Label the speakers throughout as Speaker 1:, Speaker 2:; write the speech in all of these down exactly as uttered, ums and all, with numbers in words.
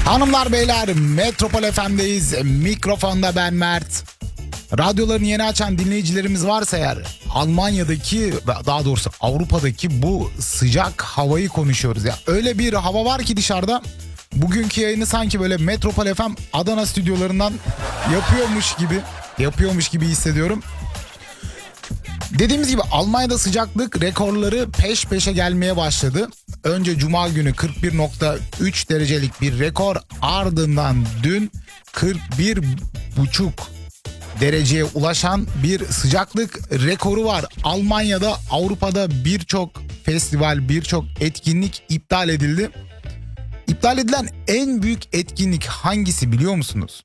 Speaker 1: Hanımlar beyler, Metropol F M'deyiz. Mikrofonda ben Mert. Radyolarını yeni açan dinleyicilerimiz varsa eğer, Almanya'daki, daha doğrusu Avrupa'daki bu sıcak havayı konuşuyoruz ya. Öyle bir hava var ki dışarıda. Bugünkü yayını sanki böyle Metropol F M Adana stüdyolarından yapıyormuş gibi yapıyormuş gibi hissediyorum. Dediğimiz gibi Almanya'da sıcaklık rekorları peş peşe gelmeye başladı. Önce Cuma günü kırk bir nokta üç derecelik bir rekor, ardından dün kırk bir buçuk dereceye ulaşan bir sıcaklık rekoru var. Almanya'da, Avrupa'da birçok festival, birçok etkinlik iptal edildi. İptal edilen en büyük etkinlik hangisi biliyor musunuz?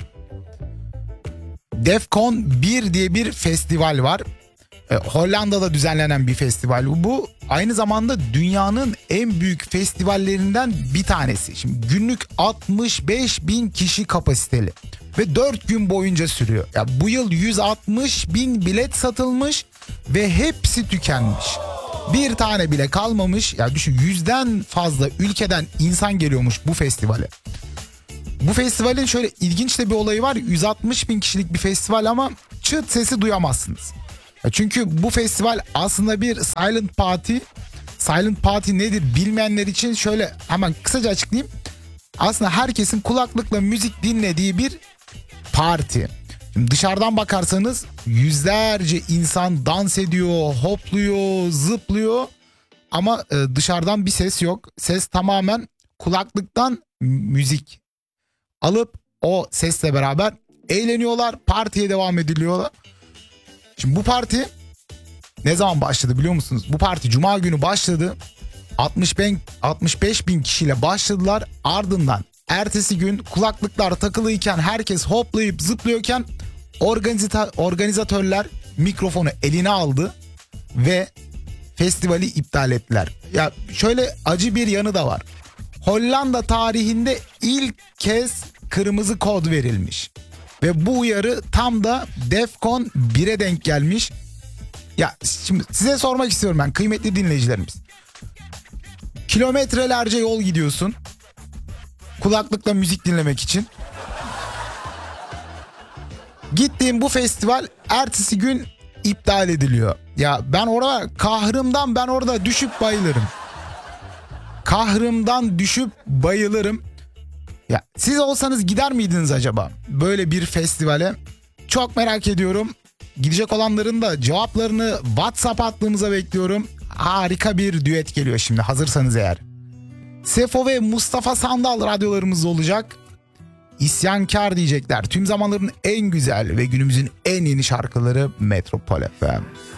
Speaker 1: Defcon bir diye bir festival var. E, Hollanda'da düzenlenen bir festival bu. Aynı zamanda dünyanın en büyük festivallerinden bir tanesi. Şimdi günlük altmış beş bin kişi kapasiteli ve dört gün boyunca sürüyor. Ya bu yıl yüz altmış bin bilet satılmış ve hepsi tükenmiş. Bir tane bile kalmamış. Ya düşün, yüzden fazla ülkeden insan geliyormuş bu festivale. Bu festivalin şöyle ilginç de bir olayı var. yüz altmış bin kişilik bir festival ama çıt sesi duyamazsınız. Çünkü bu festival aslında bir silent party. Silent party nedir bilmeyenler için şöyle hemen kısaca açıklayayım. Aslında herkesin kulaklıkla müzik dinlediği bir parti. Şimdi dışarıdan bakarsanız yüzlerce insan dans ediyor, hopluyor, zıplıyor. Ama dışarıdan bir ses yok. Ses tamamen kulaklıktan müzik alıp o sesle beraber eğleniyorlar, partiye devam ediliyorlar. Şimdi bu parti ne zaman başladı biliyor musunuz? Bu parti Cuma günü başladı. altmış beş bin kişiyle başladılar. Ardından ertesi gün kulaklıklar takılıyken, herkes hoplayıp zıplıyorken organizatörler mikrofonu eline aldı ve festivali iptal ettiler. Ya şöyle acı bir yanı da var. Hollanda tarihinde ilk kez kırmızı kod verilmiş. Ve bu uyarı tam da Defcon bire denk gelmiş. Ya şimdi size sormak istiyorum ben, kıymetli dinleyicilerimiz. Kilometrelerce yol gidiyorsun kulaklıkla müzik dinlemek için. Gittiğim bu festival ertesi gün iptal ediliyor. Ya ben orada kahrımdan ben orada düşüp bayılırım. Kahrımdan düşüp bayılırım. Ya siz olsanız gider miydiniz acaba böyle bir festivale? Çok merak ediyorum. Gidecek olanların da cevaplarını WhatsApp hattımıza bekliyorum. Harika bir düet geliyor şimdi, hazırsanız eğer. Sefo ve Mustafa Sandal radyolarımız olacak. İsyankar diyecekler. Tüm zamanların en güzel ve günümüzün en yeni şarkıları Metropol F M.